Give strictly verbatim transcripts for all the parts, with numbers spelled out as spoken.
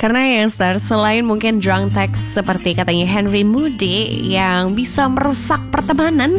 Karena youngster, selain mungkin drunk text seperti katanya Henry Moody yang bisa merusak pertemanan,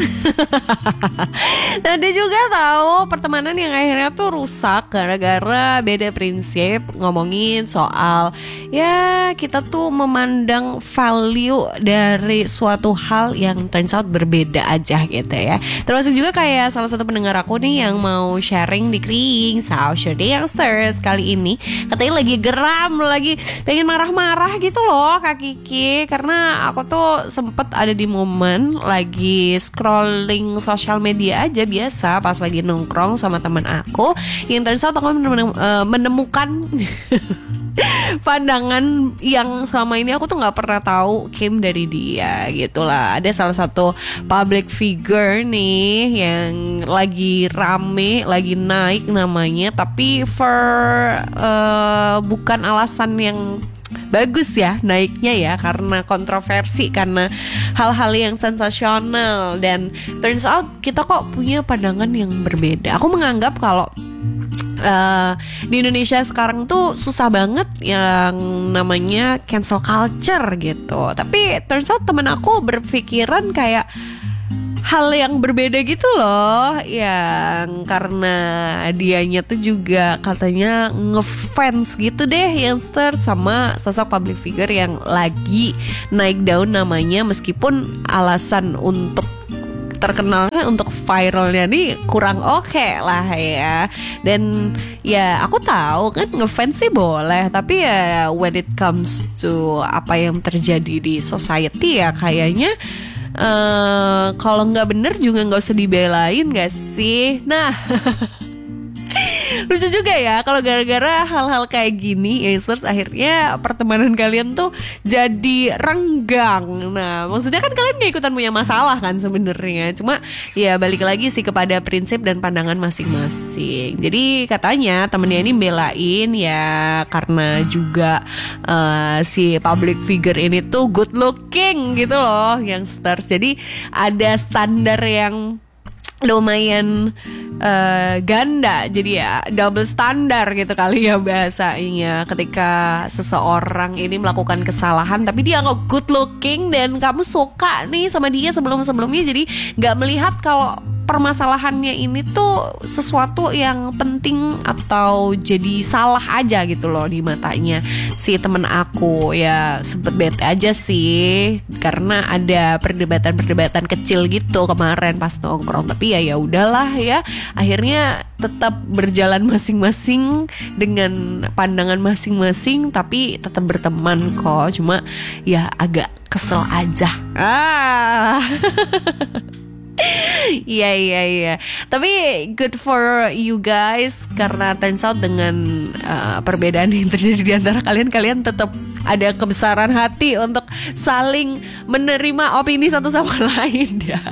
ada juga tahu pertemanan yang akhirnya tuh rusak gara-gara beda prinsip ngomongin soal ya kita tuh memandang value dari suatu hal yang turns out berbeda aja gitu ya. Termasuk juga kayak salah satu pendengar aku nih yang mau sharing di Kring Sao Show The Youngsters kali ini, katanya lagi geram, lagi pengen marah-marah gitu loh Kak Kiki, karena aku tuh sempet ada di momen lagi scrolling sosial media aja biasa pas lagi nongkrong sama teman aku yang turns out aku menemukan pandangan yang selama ini aku tuh nggak pernah tahu came dari dia gitulah. Ada salah satu public figure nih yang lagi rame, lagi naik namanya, tapi for uh, bukan alasan yang bagus ya naiknya ya, karena kontroversi, karena hal-hal yang sensasional, dan turns out kita kok punya pandangan yang berbeda. Aku menganggap kalau Uh, di Indonesia sekarang tuh susah banget yang namanya cancel culture gitu. Tapi turns out temen aku berpikiran kayak hal yang berbeda gitu loh, yang karena dianya tuh juga katanya ngefans gitu deh youngster sama sosok public figure yang lagi naik daun namanya, meskipun alasan untuk terkenalnya, untuk viralnya nih kurang oke okay lah ya. Dan ya aku tahu kan ngefans sih boleh, tapi ya when it comes to apa yang terjadi di society ya kayaknya uh, kalau nggak bener juga nggak usah dibelain gak sih. Nah lucu juga ya kalau gara-gara hal-hal kayak gini youngsters akhirnya pertemanan kalian tuh jadi renggang. Nah maksudnya kan kalian gak ikutan punya masalah kan sebenarnya, cuma ya balik lagi sih kepada prinsip dan pandangan masing-masing. Jadi katanya temennya ini belain ya karena juga uh, si public figure ini tuh good looking gitu loh youngsters. Jadi ada standar yang lumayan uh, ganda, jadi ya double standar gitu kali ya bahasanya. Ketika seseorang ini melakukan kesalahan tapi dia nggak good looking dan kamu suka nih sama dia sebelum-sebelumnya, jadi nggak melihat kalau permasalahannya ini tuh sesuatu yang penting atau jadi salah aja gitu loh di matanya si temen aku. Ya sempet bete aja sih karena ada perdebatan-perdebatan kecil gitu kemarin pas nongkrong. Tapi ya ya udahlah ya, akhirnya tetap berjalan masing-masing dengan pandangan masing-masing, tapi tetap berteman kok. Cuma ya agak kesel aja. Ah. Iya iya iya. Tapi good for you guys, karena turns out dengan uh, perbedaan yang terjadi di antara kalian, kalian tetap ada kebesaran hati untuk saling menerima opini satu sama lain ya.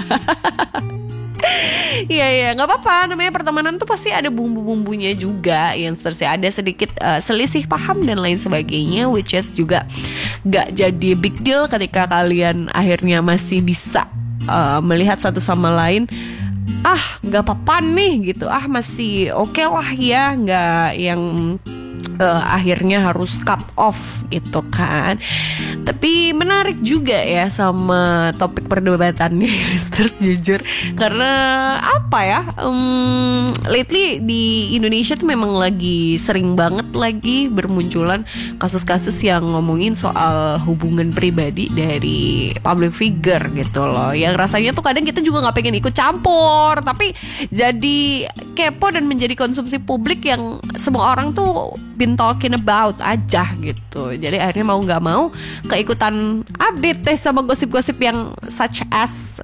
Iya iya, nggak apa-apa, namanya pertemanan tuh pasti ada bumbu-bumbunya juga yang terus ada sedikit uh, selisih paham dan lain sebagainya, which is juga nggak jadi big deal ketika kalian akhirnya masih bisa Uh, melihat satu sama lain, ah nggak apa-apa nih gitu, ah masih oke okay lah ya, nggak yang uh, akhirnya harus cut off gitu kan. Tapi menarik juga ya sama topik perdebatannya terus jujur, karena apa ya, um, lately di Indonesia tuh memang lagi sering banget lagi bermunculan kasus-kasus yang ngomongin soal hubungan pribadi dari public figure gitu loh, yang rasanya tuh kadang kita juga nggak pengen ikut campur, tapi jadi kepo dan menjadi konsumsi publik yang semua orang tuh been talking about aja gitu. Jadi akhirnya mau nggak mau keikutan update deh sama gosip-gosip yang such as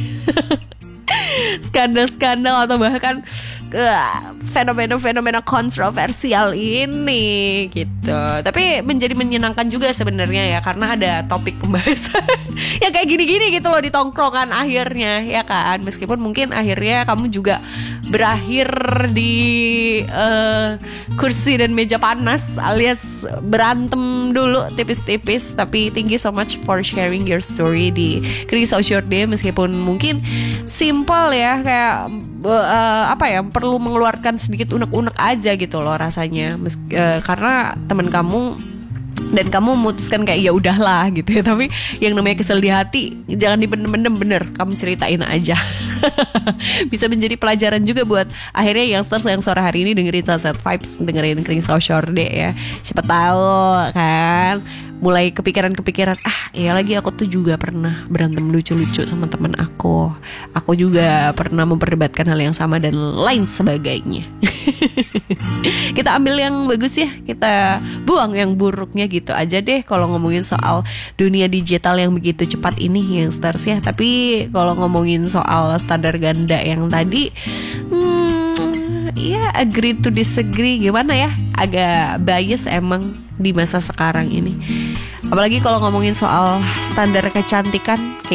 skandal-skandal atau bahkan uh, fenomena-fenomena kontroversial ini gitu. Tapi menjadi menyenangkan juga sebenarnya ya, karena ada topik pembahasan yang kayak gini-gini gitu loh di tongkrongan akhirnya ya kan. Meskipun mungkin akhirnya kamu juga berakhir di uh, kursi dan meja panas alias berantem dulu tipis-tipis. Tapi thank you so much for sharing your story di Kring Social Day. Meskipun mungkin simple ya, kayak uh, apa ya, perlu mengeluarkan sedikit unek-unek aja gitu loh rasanya. Mes- uh, karena teman kamu dan kamu memutuskan kayak ya udahlah gitu ya. Tapi yang namanya kesel di hati jangan dipendem-pendem, bener, kamu ceritain aja. Bisa menjadi pelajaran juga buat akhirnya youngsters yang sore hari ini dengerin Sunset Vibes, dengerin Kering Shorde ya. Siapa tahu kan mulai kepikiran-kepikiran, ah ya lagi aku tuh juga pernah berantem lucu-lucu sama teman aku. Aku juga pernah memperdebatkan hal yang sama dan lain sebagainya. Kita ambil yang bagus ya, kita buang yang buruknya gitu aja deh kalau ngomongin soal dunia digital yang begitu cepat ini youngsters ya. Tapi kalau ngomongin soal standar ganda yang tadi, hmm, ya agree to disagree, gimana ya, agak bias emang di masa sekarang ini. Apalagi kalau ngomongin soal standar kecantikan,